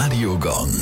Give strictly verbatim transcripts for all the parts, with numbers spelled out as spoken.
Radio Gong.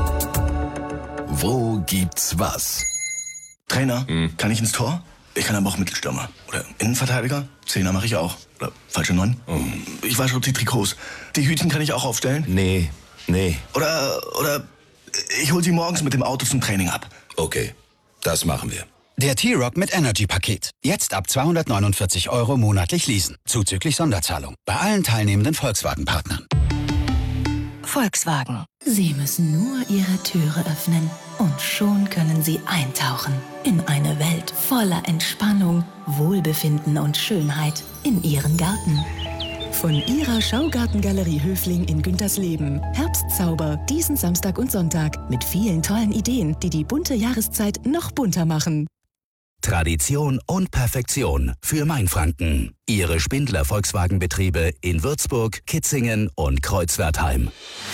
Wo gibt's was? Trainer, hm. kann ich ins Tor? Ich kann aber auch Mittelstürmer. Oder Innenverteidiger? Zehner mache ich auch. Oder falsche Neun? Oh. Ich wasche auch die Trikots. Die Hütchen kann ich auch aufstellen? Nee, nee. Oder, oder ich hol sie morgens mit dem Auto zum Training ab. Okay, das machen wir. Der T-Rock mit Energy-Paket. Jetzt ab zweihundertneunundvierzig Euro monatlich leasen. Zuzüglich Sonderzahlung. Bei allen teilnehmenden Volkswagen-Partnern. Volkswagen. Sie müssen nur Ihre Türe öffnen. Und schon können Sie eintauchen in eine Welt voller Entspannung, Wohlbefinden und Schönheit in Ihren Garten. Von Ihrer Schaugartengalerie Höfling in Güntersleben. Herbstzauber diesen Samstag und Sonntag mit vielen tollen Ideen, die die bunte Jahreszeit noch bunter machen. Tradition und Perfektion für Mainfranken. Ihre Spindler Volkswagenbetriebe in Würzburg, Kitzingen und Kreuzwertheim.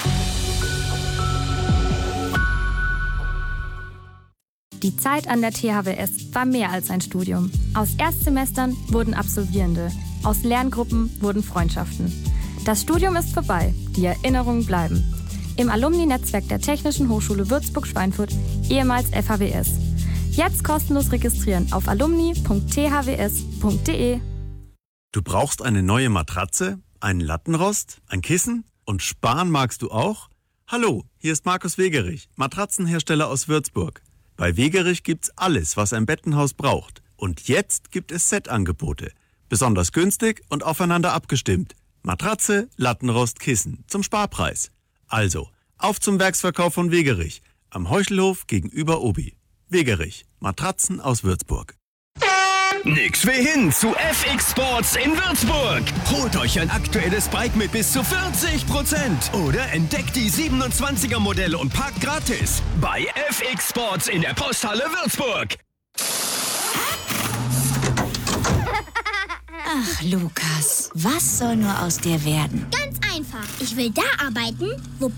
Die Zeit an der T H W S war mehr als ein Studium. Aus Erstsemestern wurden Absolvierende. Aus Lerngruppen wurden Freundschaften. Das Studium ist vorbei, die Erinnerungen bleiben. Im Alumni-Netzwerk der Technischen Hochschule Würzburg-Schweinfurt, ehemals F H W S. Jetzt kostenlos registrieren auf alumni punkt t h w s punkt d e. Du brauchst eine neue Matratze, einen Lattenrost, ein Kissen und sparen magst du auch? Hallo, hier ist Markus Wegerich, Matratzenhersteller aus Würzburg. Bei Wegerich gibt's alles, was ein Bettenhaus braucht. Und jetzt gibt es Set-Angebote. Besonders günstig und aufeinander abgestimmt. Matratze, Lattenrost, Kissen zum Sparpreis. Also, auf zum Werksverkauf von Wegerich am Heuchelhof gegenüber Obi. Wegerich, Matratzen aus Würzburg. Nix wie hin zu F X Sports in Würzburg. Holt euch ein aktuelles Bike mit bis zu vierzig Prozent oder entdeckt die siebenundzwanziger Modelle und parkt gratis bei F X Sports in der Posthalle Würzburg. Ach, Lukas, was soll nur aus dir werden? Ganz einfach. Ich will da arbeiten, wo